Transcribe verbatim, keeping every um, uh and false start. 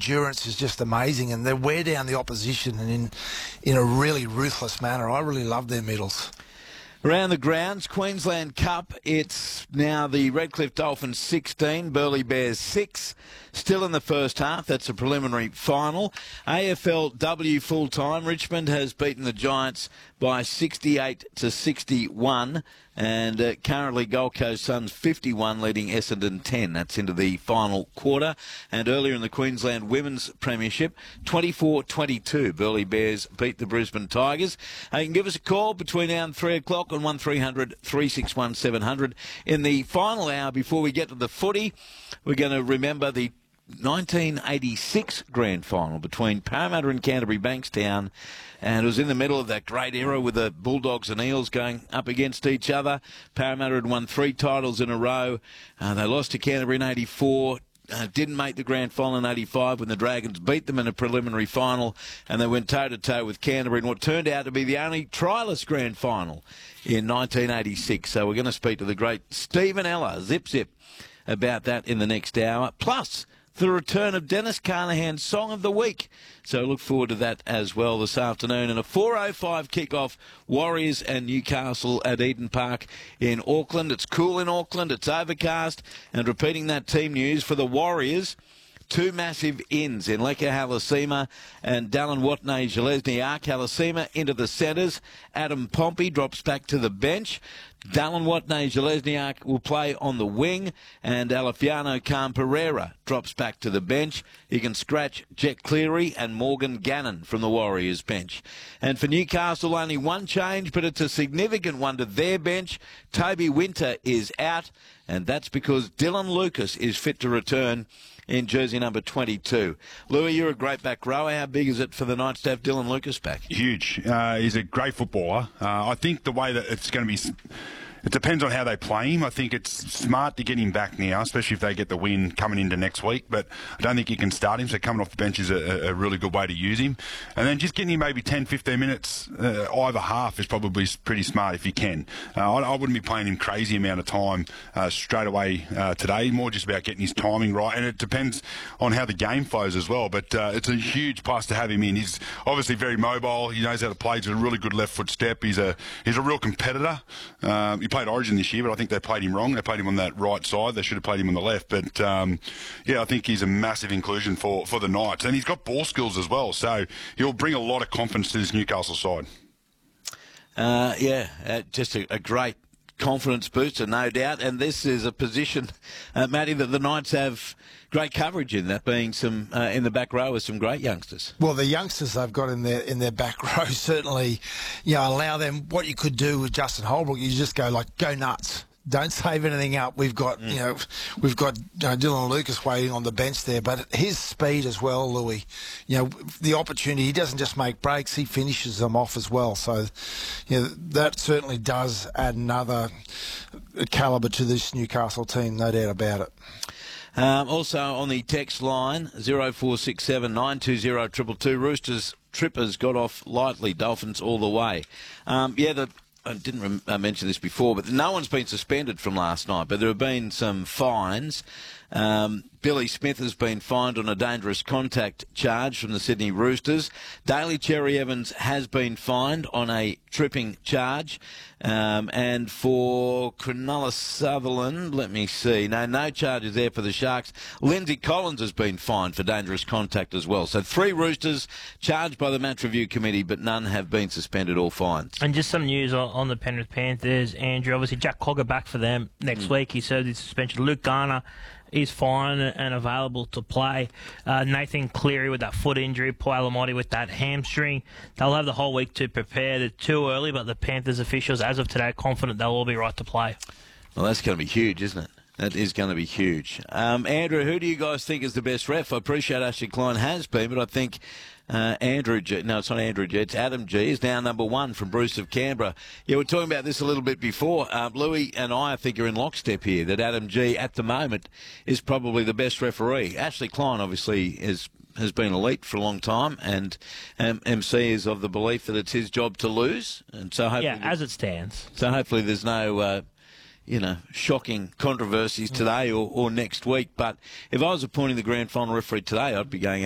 endurance is just amazing, and they wear down the opposition and in in a really ruthless manner. I really love their medals. Around the grounds, Queensland Cup, it's now the Redcliffe Dolphins sixteen, Burleigh Bears six. Still in the first half, that's a preliminary final. A F L W full-time, Richmond has beaten the Giants by sixty-eight to sixty-one. And uh, currently Gold Coast Suns fifty-one leading Essendon ten. That's into the final quarter. And earlier in the Queensland Women's Premiership, twenty-four twenty-two, Burleigh Bears beat the Brisbane Tigers. Uh, you can give us a call between now and three o'clock on one three hundred, three six one, seven hundred. In the final hour, before we get to the footy, we're going to remember the nineteen eighty-six grand final between Parramatta and Canterbury Bankstown, and it was in the middle of that great era with the Bulldogs and Eels going up against each other. Parramatta had won three titles in a row. Uh, they lost to Canterbury in eighty-four. Uh, didn't make the grand final in eighty-five when the Dragons beat them in a preliminary final, and they went toe-to-toe with Canterbury in what turned out to be the only trialist grand final in nineteen eighty-six. So we're going to speak to the great Stephen Ella, Zip Zip, about that in the next hour. Plus, the return of Dennis Carnahan's Song of the Week. So look forward to that as well this afternoon. And a four oh five kickoff, Warriors and Newcastle at Eden Park in Auckland. It's cool in Auckland, it's overcast. And repeating that team news for the Warriors, two massive ins in Leka Halasima and Dallin Watney-Zelezniak. Halasima into the centres. Adam Pompey drops back to the bench. Dallin Watney-Zelezniak will play on the wing, and Alefiano Khan Pereira drops back to the bench. He can scratch Jet Cleary and Morgan Gannon from the Warriors bench. And for Newcastle, only one change, but it's a significant one to their bench. Toby Winter is out, and that's because Dylan Lucas is fit to return in jersey number twenty-two. Louis, you're a great back rower. How big is it for the Knights to have Dylan Lucas back? Huge. Uh, he's a great footballer. Uh, I think the way that it's going to be... It depends on how they play him. I think it's smart to get him back now, especially if they get the win coming into next week. But I don't think you can start him, so coming off the bench is a, a really good way to use him. And then just getting him maybe ten, fifteen minutes uh, either half is probably pretty smart if you can. Uh, I, I wouldn't be playing him crazy amount of time uh, straight away uh, today, more just about getting his timing right. And it depends on how the game flows as well. But uh, it's a huge plus to have him in. He's obviously very mobile. He knows how to play. He's a really good left foot step. He's a, he's a real competitor. Um, he played Origin this year, but I think they played him wrong. They played him on that right side. They should have played him on the left. But, um, yeah, I think he's a massive inclusion for, for the Knights. And he's got ball skills as well, so he'll bring a lot of confidence to this Newcastle side. Uh, yeah, uh, just a, a great confidence booster, no doubt. And this is a position, uh, Matty, that the Knights have great coverage in, that being some uh, in the back row with some great youngsters. Well, the youngsters they've got in their in their back row certainly, you know, allow them. What you could do with Justin Holbrook, you just go like go nuts. Don't save anything up. We've got, mm. you know, we've got you know, Dylan Lucas waiting on the bench there, but his speed as well, Louis. You know, the opportunity. He doesn't just make breaks; he finishes them off as well. So, you know, that certainly does add another calibre to this Newcastle team, no doubt about it. Um, also on the text line, zero four six seven nine two zero two two two, Roosters trippers got off lightly, Dolphins all the way. Um, yeah, the, I didn't rem- uh, mention this before, but no one's been suspended from last night, but there have been some fines. Um, Billy Smith has been fined on a dangerous contact charge from the Sydney Roosters. Daly Cherry Evans has been fined on a tripping charge. Um, and for Cronulla Sutherland, let me see. No, no charges there for the Sharks. Lindsay Collins has been fined for dangerous contact as well. So three Roosters charged by the Match Review Committee, but none have been suspended or fined. And just some news on, on the Penrith Panthers, Andrew. Obviously, Jack Cogger back for them next mm. week. He served his suspension. Luke Garner is fine and available to play. Uh, Nathan Cleary with that foot injury, Paul Alamoti with that hamstring. They'll have the whole week to prepare. They're too early, but the Panthers officials, as of today, are confident they'll all be right to play. Well, that's going to be huge, isn't it? That is going to be huge. Um, Andrew, who do you guys think is the best ref? I appreciate Ashley Klein has been, but I think uh, Andrew G, no, it's not Andrew G, it's Adam G, is now number one from Bruce of Canberra. Yeah, we're talking about this a little bit before. Uh, Louis and I, I think, are in lockstep here, that Adam G, at the moment, is probably the best referee. Ashley Klein, obviously, is has been elite for a long time, and um, M C is of the belief that it's his job to lose. And so hopefully, yeah, as it stands. So hopefully there's no... Uh, you know, shocking controversies today or, or next week. But if I was appointing the grand final referee today, I'd be going